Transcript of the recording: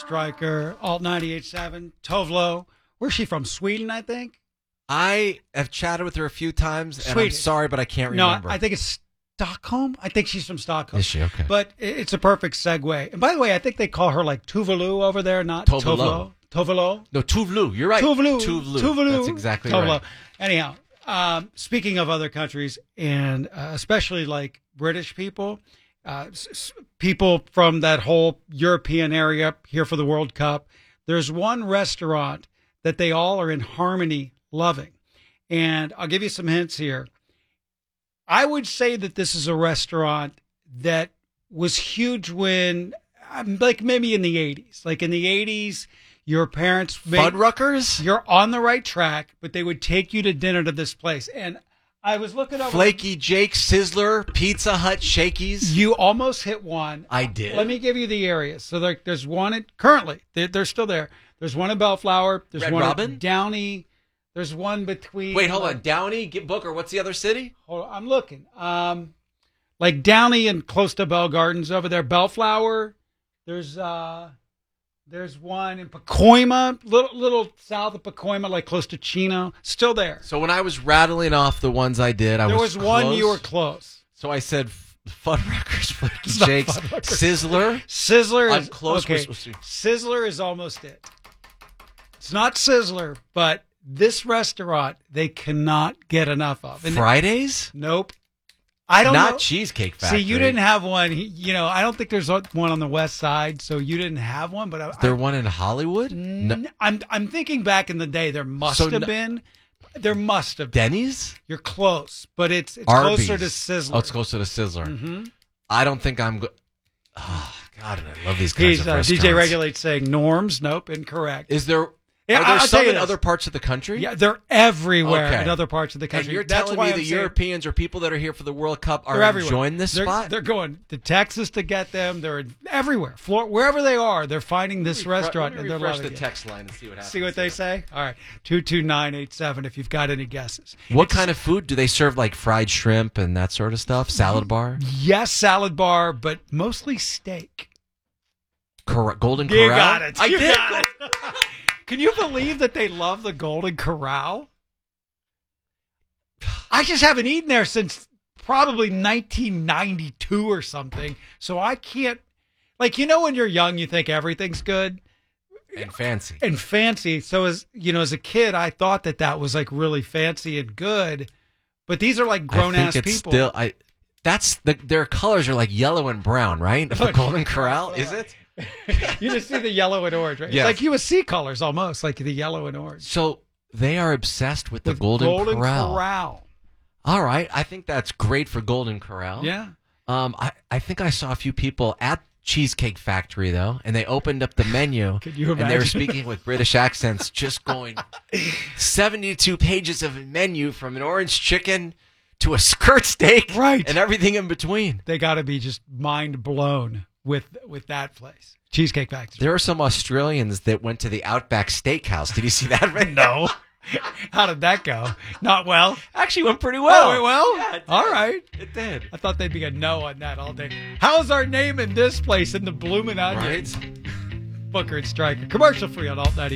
Stryker, Alt 98.7, Tovlo. Where's she from? Sweden, I think? I have chatted with her a few times, and I'm Swedish. sorry, but I can't remember. No, I think it's Stockholm. I think she's from Stockholm. Is she? Okay. But it's a perfect segue. And by the way, I think they call her like Tuvalu over there, not Tovlo. Tovlo. No, Tuvalu. You're right. Tuvalu. That's exactly Tovlo. right. Anyhow, speaking of other countries, and especially like British people, people from that whole European area here for the World Cup, there's one restaurant that they all are in harmony loving. And I'll give you some hints here. I would say that this is a restaurant that was huge when, like maybe in the 80s. Like in the 80s, your parents... Fuddruckers? You're on the right track, but they would take you to dinner to this place. And I was looking over... Flaky Jake, Sizzler, Pizza Hut, Shakey's. You almost hit one. I did. Let me give you the areas. So there's one currently. They're still there. There's one in Bellflower. There's Red one Robin? in Downey. There's one between... Wait, hold on. Downey, Booker, what's the other city? Hold on, I'm looking. Like Downey and close to Bell Gardens over there. Bellflower. There's one in Pacoima, little south of Pacoima, like close to Chino. Still there. So when I was rattling off the ones I did, There was close. one you were close. So I said Fuddruckers, Flaky It's not Jakes, Fuddruckers. Sizzler. Sizzler I'm is close. okay. Sizzler is almost it. It's not Sizzler, but this restaurant they cannot get enough of. And Fridays? nope. I don't know. Not Cheesecake Factory. See, you didn't have one. I don't think there's one on the west side, so you didn't have one. But Is there one in Hollywood? No. I'm thinking back in the day, there must have been. There must have been. Denny's? You're close, but it's Arby's. closer to Sizzler. Oh, it's closer to Sizzler. Mm-hmm. I don't think I'm good. Oh, God, I love these kinds of restaurants. DJ Regulate saying norms. Nope, incorrect. Is there... Yeah, Are there I'll some tell you in this. other parts of the country? Yeah, they're everywhere Okay. in other parts of the country. And you're That's telling why me I'm the saying Europeans or people that are here for the World Cup they're are everywhere. enjoying this spot? They're going to Texas to get them. They're everywhere. Wherever they are, they're finding this restaurant and they're refresh loving the it. text line and see what happens. See what they say? All right. 22987 if you've got any guesses. What kind of food? Do they serve like fried shrimp and that sort of stuff? Salad bar? Yes, salad bar, but mostly steak. Golden You Corral? got it. I You did. got it. Can you believe that they love the Golden Corral? I just haven't eaten there since probably 1992 or something. So I can't, like, when you're young, you think everything's good And fancy. and fancy. So as a kid, I thought that was like really fancy and good. But these are like grown ass people. Their colors are like yellow and brown, right? Of the Golden Corral, is it? You just see the yellow and orange, right? Yes. It's like USC colors almost, like the yellow and orange. So they are obsessed with the With Golden Corral. Corral. All right. I think that's great for Golden Corral. Yeah. I think I saw a few people at Cheesecake Factory, though, and they opened up the menu. Could you and they were imagine? speaking with British accents, just going 72 pages of a menu from an orange chicken to a skirt steak. Right. And everything in between. They got to be just mind blown with that place. Cheesecake Factory. There are some Australians that went to the Outback Steakhouse. Did you see that? No. How did that go? Not well? Actually went pretty well. Oh, it well? Yeah, it did. All right. It did. I thought they'd be a no on that all day. How's our name in this place in the Bloomin' Onion? Right? Booker and Stryker. Commercial free on Alt 90.